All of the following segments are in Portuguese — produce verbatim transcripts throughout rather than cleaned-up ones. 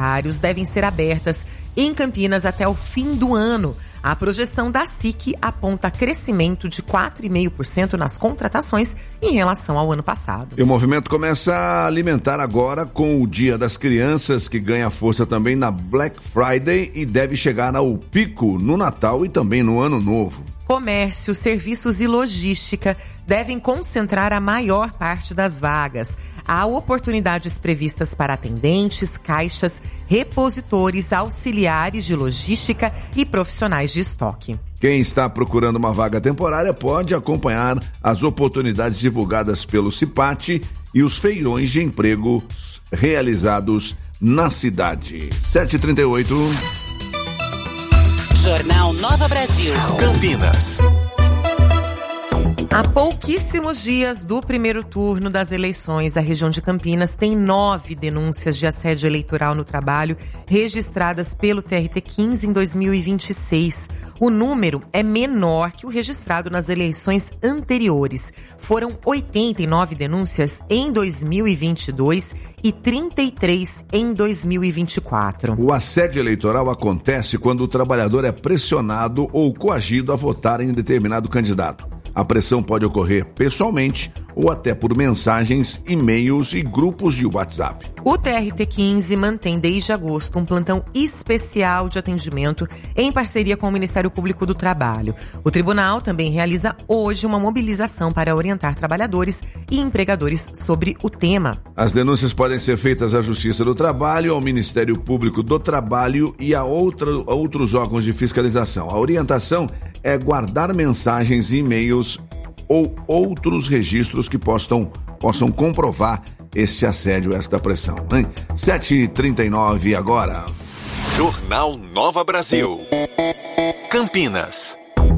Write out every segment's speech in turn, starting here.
temporários devem ser abertas em Campinas até o fim do ano. A projeção da S I C aponta crescimento de quatro vírgula cinco por cento nas contratações em relação ao ano passado. E o movimento começa a alimentar agora com o Dia das Crianças, que ganha força também na Black Friday e deve chegar ao pico no Natal e também no Ano Novo. Comércio, serviços e logística devem concentrar a maior parte das vagas. Há oportunidades previstas para atendentes, caixas, repositores, auxiliares de logística e profissionais de estoque. Quem está procurando uma vaga temporária pode acompanhar as oportunidades divulgadas pelo CIPAT e os feirões de emprego realizados na cidade. sete e trinta e oito. Jornal Nova Brasil. Campinas. Há pouquíssimos dias do primeiro turno das eleições, a região de Campinas tem nove denúncias de assédio eleitoral no trabalho registradas pelo T R T quinze em dois mil e vinte e seis. O número é menor que o registrado nas eleições anteriores. Foram oitenta e nove denúncias em dois mil e vinte e dois e trinta e três em dois mil e vinte e quatro. O assédio eleitoral acontece quando o trabalhador é pressionado ou coagido a votar em determinado candidato. A pressão pode ocorrer pessoalmente ou até por mensagens, e-mails e grupos de WhatsApp. O T R T quinze mantém desde agosto um plantão especial de atendimento em parceria com o Ministério Público do Trabalho. O tribunal também realiza hoje uma mobilização para orientar trabalhadores e empregadores sobre o tema. As denúncias podem ser feitas à Justiça do Trabalho, ao Ministério Público do Trabalho e a, outra, a outros órgãos de fiscalização. A orientação é guardar mensagens e e-mails ou outros registros que possam, possam comprovar este assédio, esta pressão. Hein? sete e trinta e nove agora. Jornal Nova Brasil. Campinas.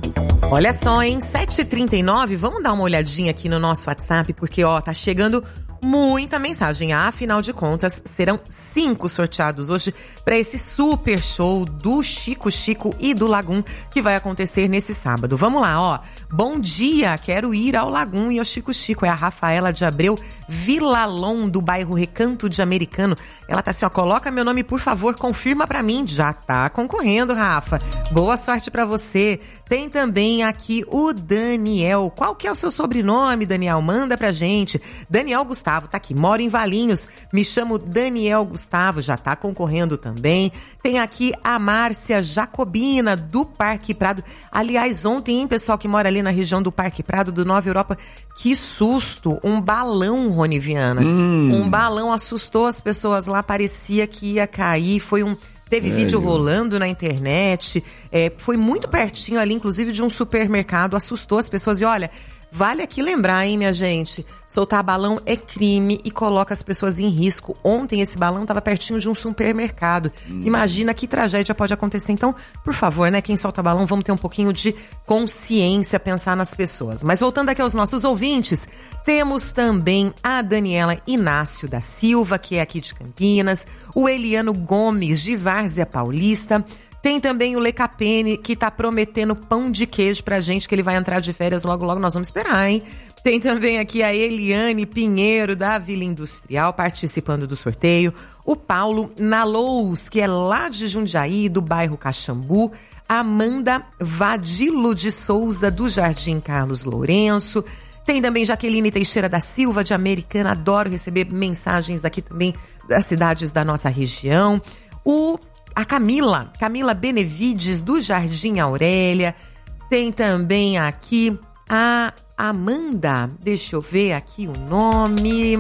Olha só, em sete e trinta e nove, vamos dar uma olhadinha aqui no nosso WhatsApp, porque ó, tá chegando muita mensagem. Afinal de contas, serão cinco sorteados hoje para esse super show do Chico Chico e do Lagum, que vai acontecer nesse sábado. Vamos lá, ó. Bom dia, quero ir ao Lagum e ao Chico Chico. É a Rafaela de Abreu Vilalon, do bairro Recanto de Americano. Ela tá assim, ó, coloca meu nome, por favor, confirma pra mim. Já tá concorrendo, Rafa. Boa sorte pra você. Tem também aqui o Daniel. Qual que é o seu sobrenome, Daniel? Manda pra gente. Daniel Gustavo, tá aqui, moro em Valinhos, me chamo Daniel Gustavo, já tá concorrendo também. Tem aqui a Márcia Jacobina, do Parque Prado. Aliás, ontem, hein, pessoal que mora ali na região do Parque Prado, do Nova Europa, que susto, um balão, Rony Viana. Hum. Um balão assustou as pessoas lá, parecia que ia cair, foi um... Teve é, vídeo rolando na internet, é, foi muito pertinho ali, inclusive de um supermercado, assustou as pessoas. E olha, vale aqui lembrar, hein, minha gente, soltar balão é crime e coloca as pessoas em risco. Ontem esse balão estava pertinho de um supermercado. Hum. Imagina que tragédia pode acontecer. Então, por favor, né, quem solta balão, vamos ter um pouquinho de consciência, pensar nas pessoas. Mas voltando aqui aos nossos ouvintes, temos também a Daniela Inácio da Silva, que é aqui de Campinas, o Eliano Gomes, de Várzea Paulista. Tem também o Lecapene, que tá prometendo pão de queijo pra gente, que ele vai entrar de férias logo, logo. Nós vamos esperar, hein? Tem também aqui a Eliane Pinheiro, da Vila Industrial, participando do sorteio. O Paulo Nalous, que é lá de Jundiaí, do bairro Caxambu. Amanda Vadilo de Souza, do Jardim Carlos Lourenço. Tem também Jaqueline Teixeira da Silva, de Americana. Adoro receber mensagens aqui também das cidades da nossa região. O... A Camila, Camila Benevides, do Jardim Aurélia. Tem também aqui a Amanda, deixa eu ver aqui o nome.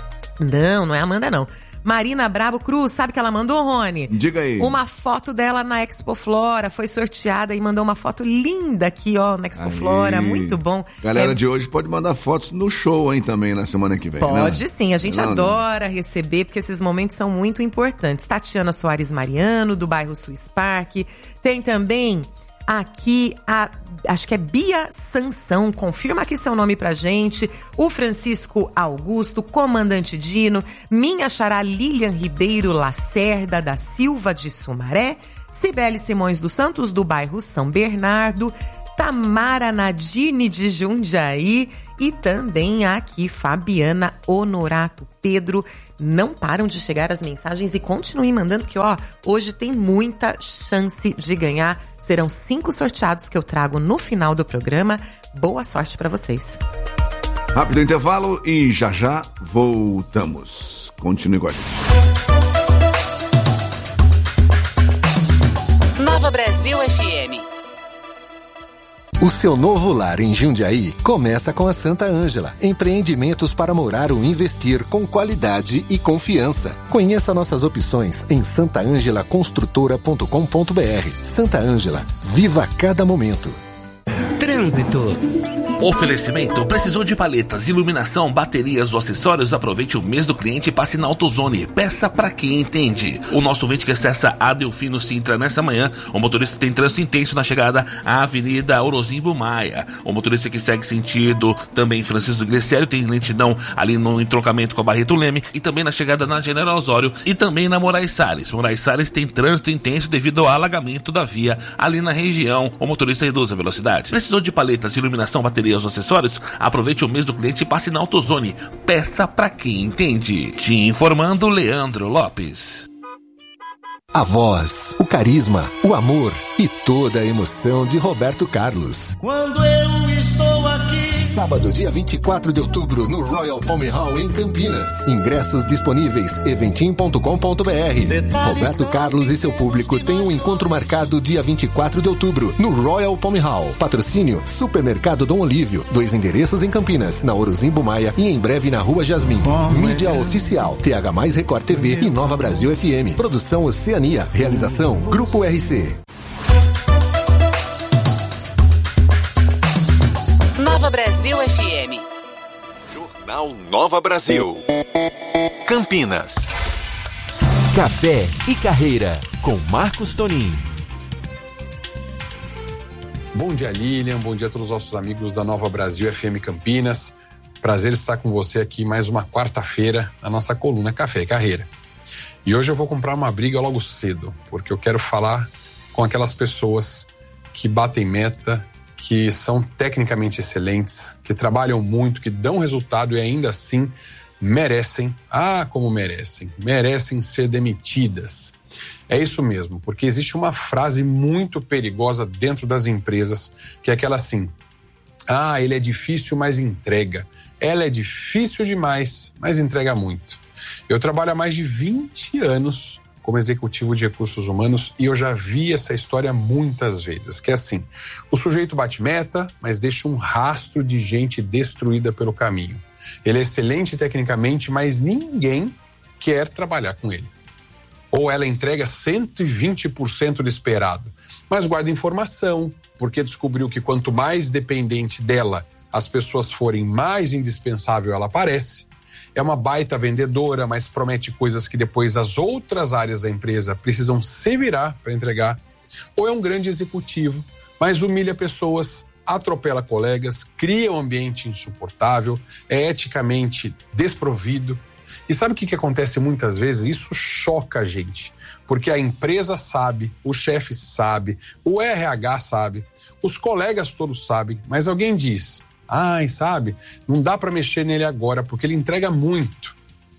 Não, não é Amanda não. Marina Brabo Cruz, sabe que ela mandou, Rony? Diga aí. Uma foto dela na Expo Flora, foi sorteada e mandou uma foto linda aqui, ó, na Expo aí. Flora, muito bom. Galera é... de hoje pode mandar fotos no show, hein, também, na semana que vem, Pode né? sim, a gente não, adora não. receber, porque esses momentos são muito importantes. Tatiana Soares Mariano, do bairro Swiss Park. Tem também aqui a, acho que é Bia Sansão, confirma aqui seu nome pra gente. O Francisco Augusto, Comandante Dino, minha xará Lilian Ribeiro Lacerda da Silva de Sumaré, Cibele Simões dos Santos, do bairro São Bernardo. Tamara Nadine de Jundiaí e também aqui Fabiana Honorato. Pedro, não param de chegar as mensagens e continuem mandando, que ó, hoje tem muita chance de ganhar. Serão cinco sorteados que eu trago no final do programa. Boa sorte para vocês. Rápido intervalo e já já voltamos. Continue com a gente. Nova Brasil F M. O seu novo lar em Jundiaí começa com a Santa Ângela. Empreendimentos para morar ou investir com qualidade e confiança. Conheça nossas opções em santa ângela construtora ponto com ponto b r. Santa Ângela, viva cada momento. Trânsito. Oferecimento: precisou de paletas, iluminação, baterias ou acessórios? Aproveite o mês do cliente e passe na AutoZone. Peça pra quem entende. O nosso ouvinte que acessa a Delfino Sintra nessa manhã, o motorista tem trânsito intenso na chegada à Avenida Orozimbo Maia. O motorista que segue sentido também Francisco Glicério tem lentidão ali no entroncamento com a Barreto Leme e também na chegada na General Osório e também na Moraes Salles. Moraes Salles tem trânsito intenso devido ao alagamento da via ali na região. O motorista reduz a velocidade. Precisou de paletas, iluminação, baterias ou acessórios? Aproveite o mês do cliente e passe na AutoZone. Peça pra quem entende. Te informando, Leandro Lopes. A voz, o carisma, o amor e toda a emoção de Roberto Carlos. Quando eu estou aqui. Sábado, dia vinte e quatro de outubro, no Royal Palm Hall, em Campinas. Ingressos disponíveis, eventim ponto com ponto b r. Roberto Carlos e seu público têm um encontro marcado dia vinte e quatro de outubro, no Royal Palm Hall. Patrocínio: Supermercado Dom Olívio. Dois endereços em Campinas, na Orozimbo Maia e em breve na Rua Jasmim. Mídia oficial: T H mais Record T V e Nova Brasil F M. Produção Oceania. Realização: Grupo R C. Nova Brasil F M. Jornal Nova Brasil. Campinas. Café e Carreira, com Marcos Tonin. Bom dia, Lilian. Bom dia a todos os nossos amigos da Nova Brasil F M Campinas. Prazer estar com você aqui mais uma quarta-feira na nossa coluna Café e Carreira. E hoje eu vou comprar uma briga logo cedo, porque eu quero falar com aquelas pessoas que batem meta, que são tecnicamente excelentes, que trabalham muito, que dão resultado e ainda assim merecem, ah, como merecem, merecem ser demitidas. É isso mesmo, porque existe uma frase muito perigosa dentro das empresas, que é aquela assim: ah, ele é difícil, mas entrega. Ela é difícil demais, mas entrega muito. Eu trabalho há mais de vinte anos como executivo de recursos humanos e eu já vi essa história muitas vezes, que é assim: o sujeito bate meta, mas deixa um rastro de gente destruída pelo caminho. Ele é excelente tecnicamente, mas ninguém quer trabalhar com ele. Ou ela entrega cento e vinte por cento do esperado, mas guarda informação, porque descobriu que quanto mais dependente dela as pessoas forem, mais indispensável ela parece. É uma baita vendedora, mas promete coisas que depois as outras áreas da empresa precisam se virar para entregar. Ou é um grande executivo, mas humilha pessoas, atropela colegas, cria um ambiente insuportável, é eticamente desprovido. E sabe o que, que acontece muitas vezes? Isso choca a gente, porque a empresa sabe, o chefe sabe, o R H sabe, os colegas todos sabem, mas alguém diz: ai, sabe, não dá para mexer nele agora, porque ele entrega muito.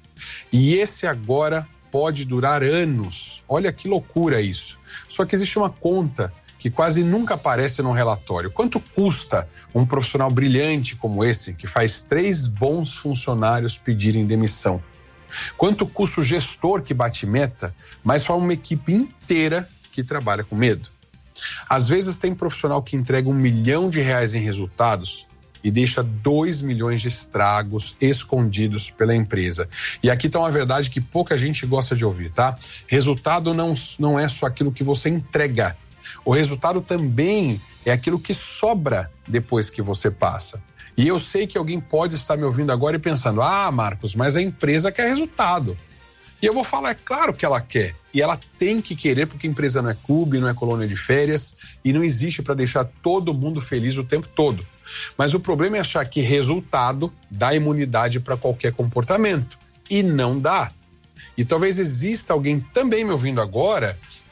E esse agora pode durar anos. Olha que loucura isso. Só que existe uma conta que quase nunca aparece no relatório. Quanto custa um profissional brilhante como esse, que faz três bons funcionários pedirem demissão? Quanto custa o gestor que bate meta, mas forma uma equipe inteira que trabalha com medo? Às vezes tem profissional que entrega um milhão de reais em resultados e deixa dois milhões de estragos escondidos pela empresa. E aqui está uma verdade que pouca gente gosta de ouvir, tá? Resultado não, não é só aquilo que você entrega. O resultado também é aquilo que sobra depois que você passa. E eu sei que alguém pode estar me ouvindo agora e pensando: ah, Marcos, mas a empresa quer resultado. E eu vou falar: é claro que ela quer. E ela tem que querer, porque a empresa não é clube, não é colônia de férias e não existe para deixar todo mundo feliz o tempo todo. Mas o problema é achar que resultado dá imunidade para qualquer comportamento. E não dá. E talvez exista alguém também me ouvindo agora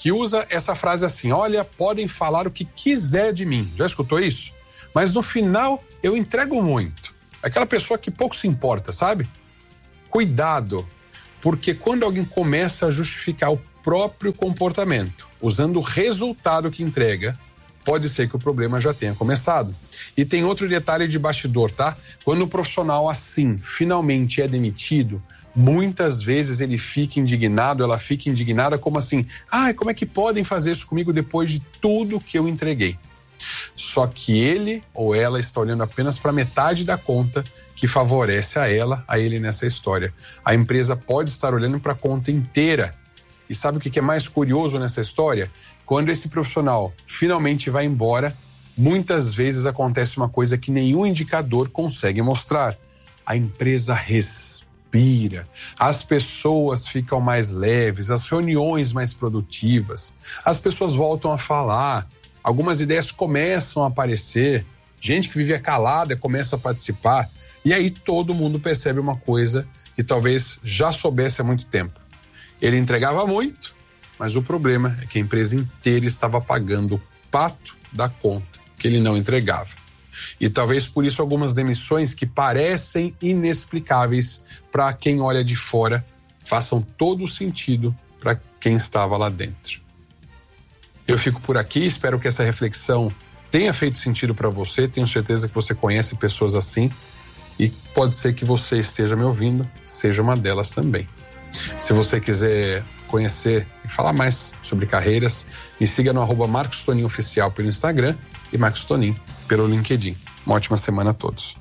que usa essa frase assim: olha, podem falar o que quiser de mim. Já escutou isso? Mas no final eu entrego muito. Aquela pessoa que pouco se importa, sabe? Cuidado, porque quando alguém começa a justificar o próprio comportamento, usando o resultado que entrega, pode ser que o problema já tenha começado. E tem outro detalhe de bastidor, tá? Quando o profissional assim finalmente é demitido, muitas vezes ele fica indignado, ela fica indignada, como assim? Ah, como é que podem fazer isso comigo depois de tudo que eu entreguei? Só que ele ou ela está olhando apenas para metade da conta que favorece a ela, a ele nessa história. A empresa pode estar olhando para a conta inteira. E sabe o que é mais curioso nessa história? Quando esse profissional finalmente vai embora, muitas vezes acontece uma coisa que nenhum indicador consegue mostrar. A empresa respira, as pessoas ficam mais leves, as reuniões mais produtivas, as pessoas voltam a falar, algumas ideias começam a aparecer, gente que vivia calada começa a participar, e aí todo mundo percebe uma coisa que talvez já soubesse há muito tempo. Ele entregava muito, mas o problema é que a empresa inteira estava pagando o pato da conta que ele não entregava. E talvez por isso algumas demissões que parecem inexplicáveis para quem olha de fora façam todo o sentido para quem estava lá dentro. Eu fico por aqui, espero que essa reflexão tenha feito sentido para você, tenho certeza que você conhece pessoas assim e pode ser que você esteja me ouvindo, seja uma delas também. Se você quiser conhecer e falar mais sobre carreiras, me siga no arroba Marcos Tonin Oficial pelo Instagram e Marcos Tonin pelo LinkedIn. Uma ótima semana a todos.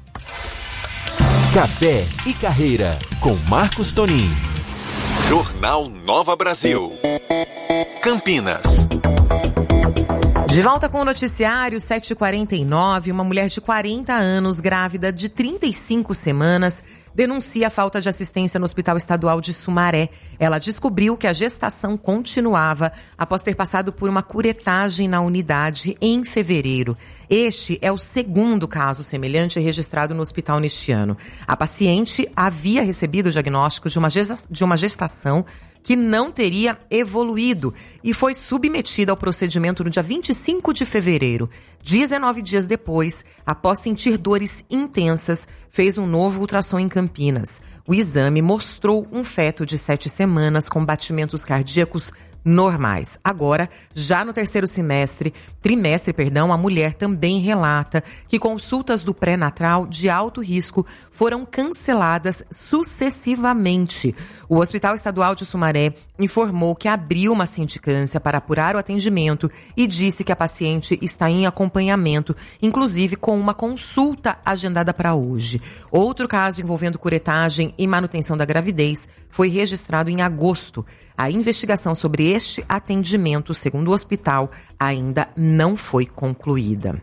Café e Carreira, com Marcos Tonin. Jornal Nova Brasil. Campinas. De volta com o noticiário sete e quarenta e nove, uma mulher de quarenta anos, grávida de trinta e cinco semanas, denuncia a falta de assistência no Hospital Estadual de Sumaré. Ela descobriu que a gestação continuava após ter passado por uma curetagem na unidade em fevereiro. Este é o segundo caso semelhante registrado no hospital neste ano. A paciente havia recebido o diagnóstico de uma gesta- de uma gestação que não teria evoluído e foi submetida ao procedimento no dia vinte e cinco de fevereiro. dezenove dias depois, após sentir dores intensas, fez um novo ultrassom em Campinas. O exame mostrou um feto de sete semanas com batimentos cardíacos normais. Agora, já no terceiro semestre, trimestre, perdão, a mulher também relata que consultas do pré-natal de alto risco foram canceladas sucessivamente. O Hospital Estadual de Sumaré informou que abriu uma sindicância para apurar o atendimento e disse que a paciente está em acompanhamento, inclusive com uma consulta agendada para hoje. Outro caso envolvendo curetagem e manutenção da gravidez foi registrado em agosto. A investigação sobre este atendimento, segundo o hospital, ainda não foi concluída.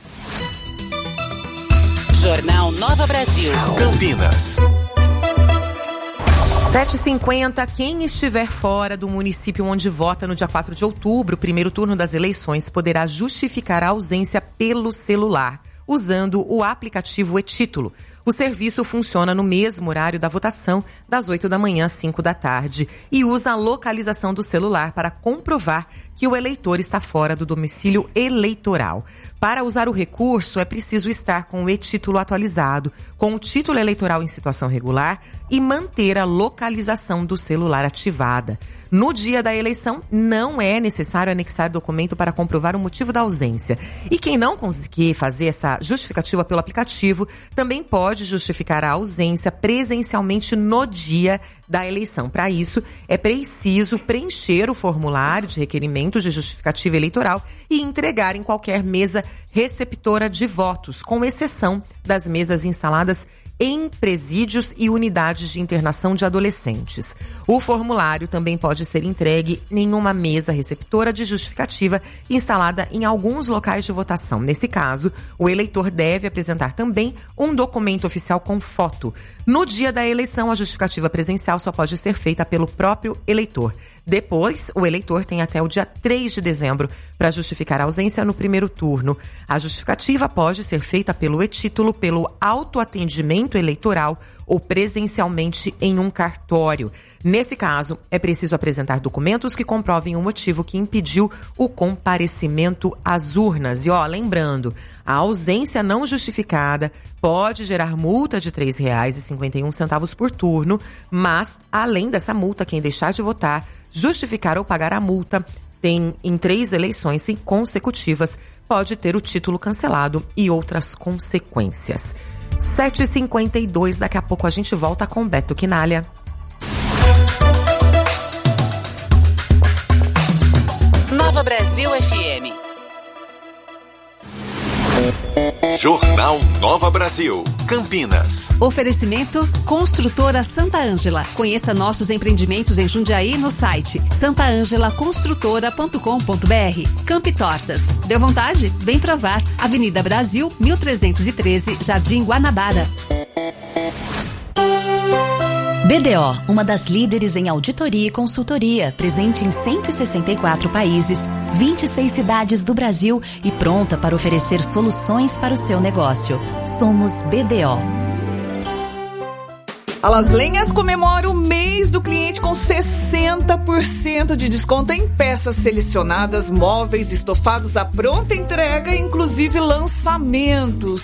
Jornal Nova Brasil. Campinas. sete e cinquenta, quem estiver fora do município onde vota no dia quatro de outubro, primeiro turno das eleições, poderá justificar a ausência pelo celular, usando o aplicativo e-Título. O serviço funciona no mesmo horário da votação, das oito da manhã às cinco da tarde, e usa a localização do celular para comprovar que o eleitor está fora do domicílio eleitoral. Para usar o recurso, é preciso estar com o e-Título atualizado, com o título eleitoral em situação regular e manter a localização do celular ativada. No dia da eleição, não é necessário anexar documento para comprovar o motivo da ausência. E quem não conseguir fazer essa justificativa pelo aplicativo, também pode justificar a ausência presencialmente no dia da eleição. Para isso, é preciso preencher o formulário de requerimento de justificativa eleitoral e entregar em qualquer mesa receptora de votos, com exceção das mesas instaladas em presídios e unidades de internação de adolescentes. O formulário também pode ser entregue em uma mesa receptora de justificativa instalada em alguns locais de votação. Nesse caso, o eleitor deve apresentar também um documento oficial com foto. No dia da eleição, a justificativa presencial só pode ser feita pelo próprio eleitor. Depois, o eleitor tem até o dia três de dezembro para justificar a ausência no primeiro turno. A justificativa pode ser feita pelo e-título, pelo autoatendimento eleitoral ou presencialmente em um cartório. Nesse caso, é preciso apresentar documentos que comprovem o motivo que impediu o comparecimento às urnas. E ó, lembrando, a ausência não justificada pode gerar multa de três reais e cinquenta e um centavos por turno, mas, além dessa multa, quem deixar de votar, justificar ou pagar a multa, tem em três eleições consecutivas, pode ter o título cancelado e outras consequências. sete e cinquenta e dois, daqui a pouco a gente volta com Beto Quinalha. Nova Brasil F M. Jornal Nova Brasil, Campinas. Oferecimento Construtora Santa Ângela. Conheça nossos empreendimentos em Jundiaí no site santa angela construtora ponto com ponto b r. Campi Tortas. Deu vontade? Vem provar. Avenida Brasil, mil trezentos e treze, Jardim Guanabara. B D O, uma das líderes em auditoria e consultoria, presente em cento e sessenta e quatro países, vinte e seis cidades do Brasil e pronta para oferecer soluções para o seu negócio. Somos B D O. A Las Lenhas comemora o mês do cliente com sessenta por cento de desconto em peças selecionadas, móveis, estofados à pronta entrega, inclusive lançamentos.